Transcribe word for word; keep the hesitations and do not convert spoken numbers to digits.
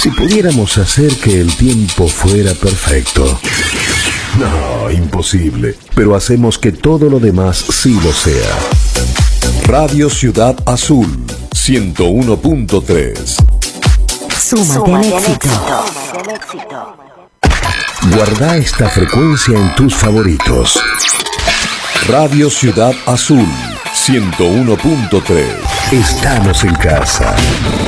Si pudiéramos hacer que el tiempo fuera perfecto. No, imposible. Pero hacemos que todo lo demás sí lo sea. Radio Ciudad Azul, ciento uno punto tres. Súmate al éxito. Guarda esta frecuencia en tus favoritos. Radio Ciudad Azul, ciento uno punto tres. Estamos en casa.